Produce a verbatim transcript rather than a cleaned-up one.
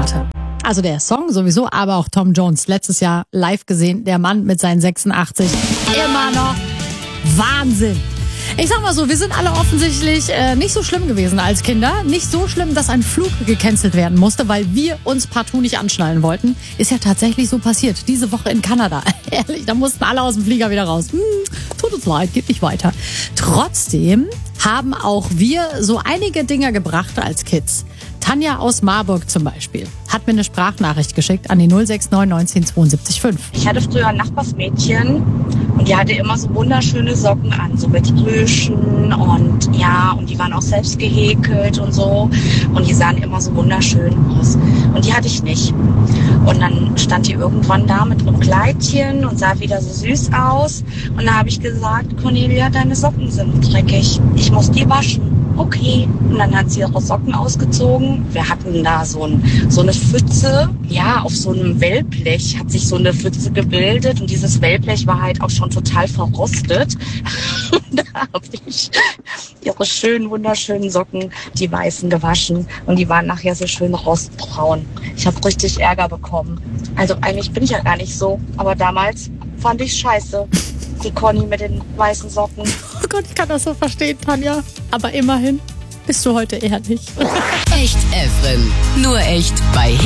Monate. Also der Song sowieso, aber auch Tom Jones. Letztes Jahr live gesehen, der Mann mit seinen sechsundachtzig. Immer noch Wahnsinn. Ich sag mal so, wir sind alle offensichtlich äh, nicht so schlimm gewesen als Kinder. Nicht so schlimm, dass ein Flug gecancelt werden musste, weil wir uns partout nicht anschnallen wollten. Ist ja tatsächlich so passiert. Diese Woche in Kanada. Ehrlich, da mussten alle aus dem Flieger wieder raus. Hm, tut uns leid, geht nicht weiter. Trotzdem haben auch wir so einige Dinge gebracht als Kids. Tanja aus Marburg zum Beispiel hat mir eine Sprachnachricht geschickt an die null sechs neun neunzehn zweiundsiebzig fünf. Ich hatte früher ein Nachbarsmädchen und die hatte immer so wunderschöne Socken an, so mit Röschen und ja, und die waren auch selbst gehäkelt und so und die sahen immer so wunderschön aus und die hatte ich nicht. Und dann stand die irgendwann da mit einem Kleidchen und sah wieder so süß aus und da habe ich gesagt, Cornelia, deine Socken sind dreckig, ich muss die waschen. Okay. Und dann hat sie ihre Socken ausgezogen. Wir hatten da so, ein, so eine Pfütze. Ja, auf so einem Wellblech hat sich so eine Pfütze gebildet. Und dieses Wellblech war halt auch schon total verrostet. Da habe ich ihre schönen, wunderschönen Socken, die weißen, gewaschen. Und die waren nachher so schön rostbraun. Ich habe richtig Ärger bekommen. Also eigentlich bin ich ja gar nicht so. Aber damals fand ich scheiße. Die Conny mit den weißen Socken. Oh Gott, ich kann das so verstehen, Tanja. Aber immerhin bist du heute eher nicht. Echt Efren. Nur echt bei